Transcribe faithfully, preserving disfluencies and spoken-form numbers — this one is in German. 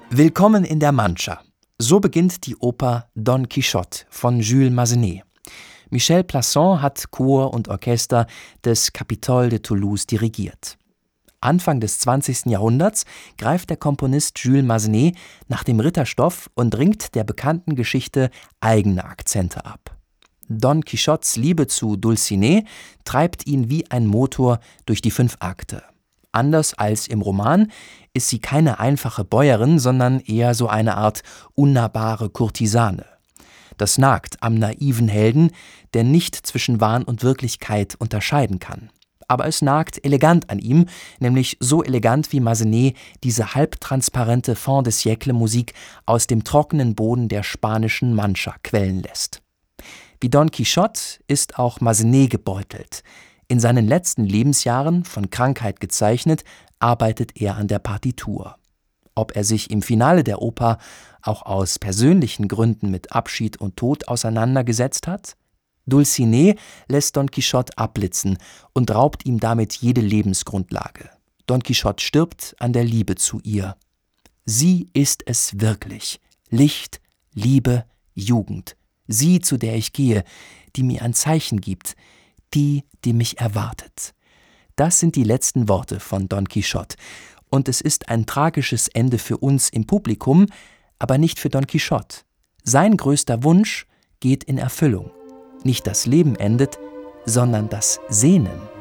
Willkommen in der Mancha. So beginnt die Oper Don Quichotte von Jules Massenet. Michel Plasson hat Chor und Orchester des Capitole de Toulouse dirigiert. Anfang des zwanzigsten Jahrhunderts greift der Komponist Jules Massenet nach dem Ritterstoff und ringt der bekannten Geschichte eigene Akzente ab. Don Quichottes Liebe zu Dulcinea treibt ihn wie ein Motor durch die fünf Akte. Anders als im Roman ist sie keine einfache Bäuerin, sondern eher so eine Art unnahbare Kurtisane. Das nagt am naiven Helden, der nicht zwischen Wahn und Wirklichkeit unterscheiden kann. Aber es nagt elegant an ihm, nämlich so elegant, wie Massenet diese halbtransparente Fin de siècle-Musik aus dem trockenen Boden der spanischen Mancha quellen lässt. Wie Don Quichotte ist auch Massenet gebeutelt. In seinen letzten Lebensjahren, von Krankheit gezeichnet, arbeitet er an der Partitur. Ob er sich im Finale der Oper auch aus persönlichen Gründen mit Abschied und Tod auseinandergesetzt hat? Dulcinea lässt Don Quichotte abblitzen und raubt ihm damit jede Lebensgrundlage. Don Quichotte stirbt an der Liebe zu ihr. Sie ist es wirklich. Licht, Liebe, Jugend. Sie, zu der ich gehe, die mir ein Zeichen gibt, die, die mich erwartet. Das sind die letzten Worte von Don Quichotte. Und es ist ein tragisches Ende für uns im Publikum, aber nicht für Don Quichotte. Sein größter Wunsch geht in Erfüllung. Nicht das Leben endet, sondern das Sehnen.